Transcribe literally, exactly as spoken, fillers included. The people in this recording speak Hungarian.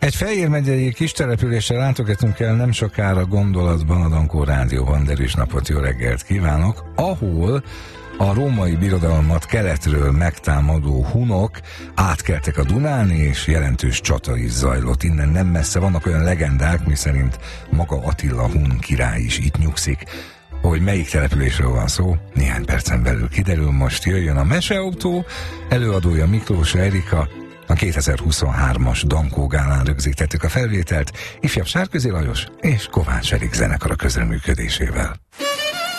Egy Fejér megyei kis településre látogatunk el nem sokára gondolatban a Dankó Rádióban. Derűs napot, jó reggelt kívánok, ahol a római birodalmat keletről megtámadó hunok átkeltek a Dunán, és jelentős csata is zajlott. Innen nem messze vannak olyan legendák, miszerint maga Attila hun király is itt nyugszik. Hogy melyik településről van szó, néhány percen belül kiderül. Most jöjjön a Meseautó, előadója Miklós Erika. A kétezer-huszonhármas Dankó gálán rögzítettük a felvételt ifjabb Sárközi Lajos és Kovács Erik zenekar a közreműködésével.